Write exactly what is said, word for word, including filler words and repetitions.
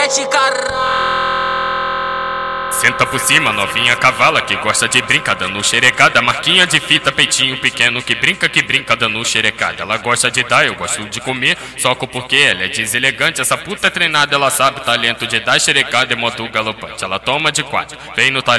mete, caralho. Senta por cima, novinha cavala que gosta de brincar dando xerecada. Marquinha de fita, peitinho pequeno que brinca, que brinca dando xerecada. Ela gosta de dar, eu gosto de comer, soco porque ela é deselegante. Essa puta é treinada, ela sabe o talento de dar xerecada em modo galopante. Ela toma de quatro, vem no talento.